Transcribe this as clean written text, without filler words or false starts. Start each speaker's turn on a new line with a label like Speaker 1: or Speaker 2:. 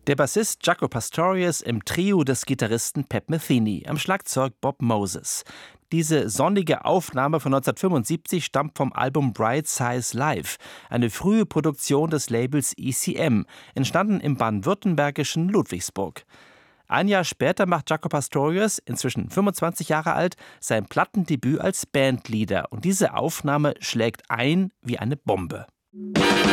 Speaker 1: Der Bassist Jaco Pastorius im Trio des Gitarristen Pat Metheny, am Schlagzeug Bob Moses. Diese sonnige Aufnahme von 1975 stammt vom Album Bright Size Live, eine frühe Produktion des Labels ECM, entstanden im baden-württembergischen Ludwigsburg. Ein Jahr später macht Jaco Pastorius, inzwischen 25 Jahre alt, sein Plattendebüt als Bandleader und diese Aufnahme schlägt ein wie eine Bombe.